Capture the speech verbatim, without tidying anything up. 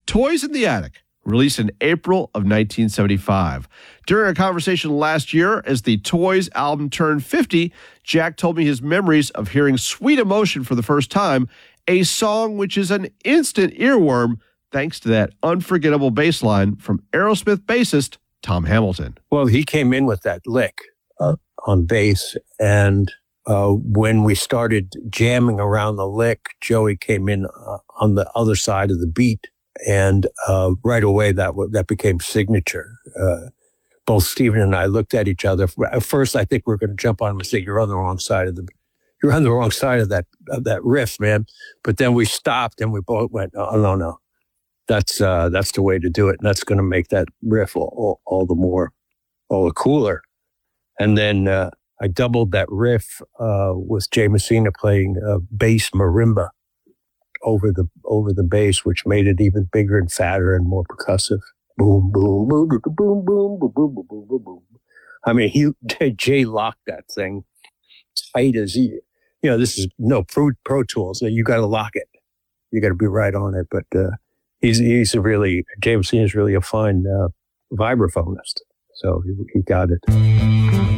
Toys in the Attic, released in April of nineteen seventy-five. During a conversation last year, as the Toys album turned fifty, Jack told me his memories of hearing Sweet Emotion for the first time, a song which is an instant earworm thanks to that unforgettable bass line from Aerosmith bassist Tom Hamilton. Well, he came in with that lick uh, on bass, and uh, when we started jamming around the lick, Joey came in uh, on the other side of the beat. And uh, right away, that w- that became signature. Uh, both Stephen and I looked at each other. At first, I think we were going to jump on him and say, "You're on the wrong side of the, you're on the wrong side of that of that riff, man." But then we stopped and we both went, "Oh no, no, that's uh, that's the way to do it. And that's going to make that riff all, all, all the more, all the cooler." And then uh, I doubled that riff uh, with Jay Messina playing uh, bass marimba over the over the bass, which made it even bigger and fatter and more percussive. Boom, boom, boom, boom, boom, boom, boom, boom, boom, boom, boom. I mean, he Jay locked that thing tight as he. You know, this is no Pro, Pro Tools. You got to lock it. You got to be right on it. But uh, he's he's a really James is really a fine uh, vibraphonist. So he, he got it.